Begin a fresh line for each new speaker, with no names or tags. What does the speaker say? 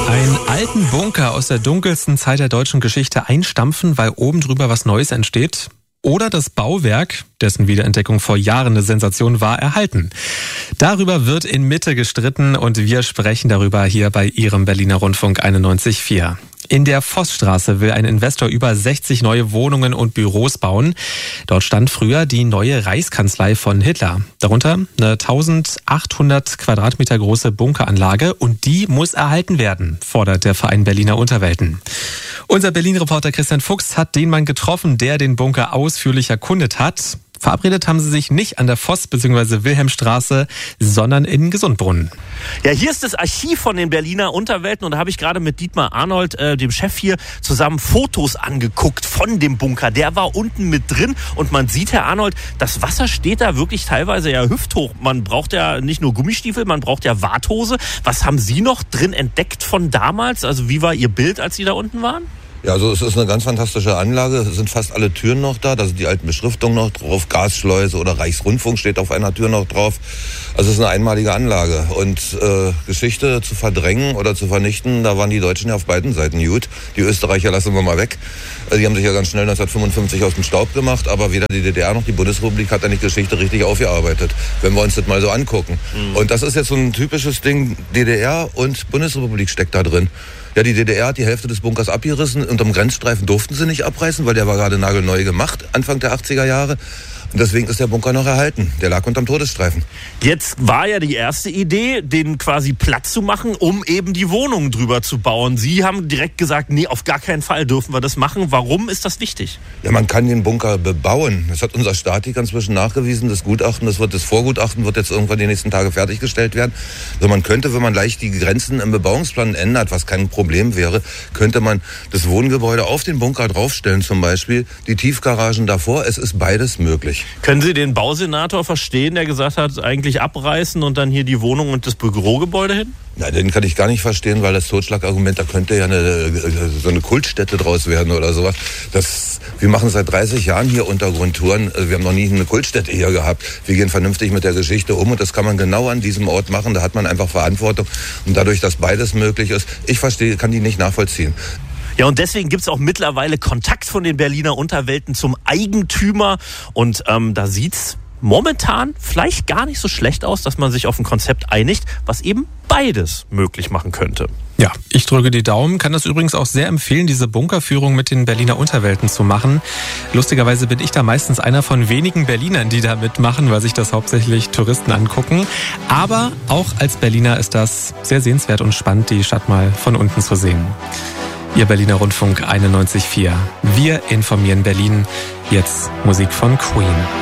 Einen alten Bunker aus der dunkelsten Zeit der deutschen Geschichte einstampfen, weil oben drüber was Neues entsteht? Oder das Bauwerk, dessen Wiederentdeckung vor Jahren eine Sensation war, erhalten? Darüber wird in Mitte gestritten und wir sprechen darüber hier bei Ihrem Berliner Rundfunk 91.4. In der Vossstraße will ein Investor über 60 neue Wohnungen und Büros bauen. Dort stand früher die neue Reichskanzlei von Hitler. Darunter eine 1800 Quadratmeter große Bunkeranlage und die muss erhalten werden, fordert der Verein Berliner Unterwelten. Unser Berlin-Reporter Christian Fuchs hat den Mann getroffen, der den Bunker ausführlich erkundet hat. Verabredet haben sie sich nicht an der Voss- bzw. Wilhelmstraße, sondern in Gesundbrunnen.
Ja, hier ist das Archiv von den Berliner Unterwelten und da habe ich gerade mit Dietmar Arnold, dem Chef hier, zusammen Fotos angeguckt von dem Bunker. Der war unten mit drin und man sieht, Herr Arnold, das Wasser steht da wirklich teilweise ja hüfthoch. Man braucht ja nicht nur Gummistiefel, man braucht ja Warthose. Was haben Sie noch drin entdeckt von damals? Also wie war Ihr Bild, als Sie da unten waren?
Ja, also es ist eine ganz fantastische Anlage. Es sind fast alle Türen noch da. Da sind die alten Beschriftungen noch drauf. Gasschleuse oder Reichsrundfunk steht auf einer Tür noch drauf. Also es ist eine einmalige Anlage. Und Geschichte zu verdrängen oder zu vernichten, da waren die Deutschen ja auf beiden Seiten gut. Die Österreicher lassen wir mal weg. Die haben sich ja ganz schnell 1955 aus dem Staub gemacht. Aber weder die DDR noch die Bundesrepublik hat da nicht Geschichte richtig aufgearbeitet. Wenn wir uns das mal so angucken. Und das ist jetzt so ein typisches Ding. DDR und Bundesrepublik steckt da drin. Ja, die DDR hat die Hälfte des Bunkers abgerissen. Unterm Grenzstreifen durften sie nicht abreißen, weil der war gerade nagelneu gemacht, Anfang der 80er Jahre. Und deswegen ist der Bunker noch erhalten. Der lag unterm Todesstreifen.
Jetzt war ja die erste Idee, den quasi platt zu machen, um eben die Wohnungen drüber zu bauen. Sie haben direkt gesagt, nee, auf gar keinen Fall dürfen wir das machen. Warum ist das wichtig?
Ja, man kann den Bunker bebauen. Das hat unser Statiker inzwischen nachgewiesen. Das Vorgutachten wird jetzt irgendwann die nächsten Tage fertiggestellt werden. Also man könnte, wenn man leicht die Grenzen im Bebauungsplan ändert, was kein Problem wäre, könnte man das Wohngebäude auf den Bunker draufstellen, zum Beispiel die Tiefgaragen davor. Es ist beides möglich.
Können Sie den Bausenator verstehen, der gesagt hat, eigentlich abreißen und dann hier die Wohnung und das Bürogebäude hin?
Ja, den kann ich gar nicht verstehen, weil das Totschlagargument, da könnte ja so eine Kultstätte draus werden oder sowas. Wir machen seit 30 Jahren hier Untergrundtouren. Wir haben noch nie eine Kultstätte hier gehabt. Wir gehen vernünftig mit der Geschichte um und das kann man genau an diesem Ort machen. Da hat man einfach Verantwortung. Und dadurch, dass beides möglich ist, kann die nicht nachvollziehen.
Ja, und deswegen gibt's auch mittlerweile Kontakt von den Berliner Unterwelten zum Eigentümer. Und da sieht's momentan vielleicht gar nicht so schlecht aus, dass man sich auf ein Konzept einigt, was eben beides möglich machen könnte.
Ja, ich drücke die Daumen, kann das übrigens auch sehr empfehlen, diese Bunkerführung mit den Berliner Unterwelten zu machen. Lustigerweise bin ich da meistens einer von wenigen Berlinern, die da mitmachen, weil sich das hauptsächlich Touristen angucken. Aber auch als Berliner ist das sehr sehenswert und spannend, die Stadt mal von unten zu sehen. Ihr Berliner Rundfunk 91.4. Wir informieren Berlin. Jetzt Musik von Queen.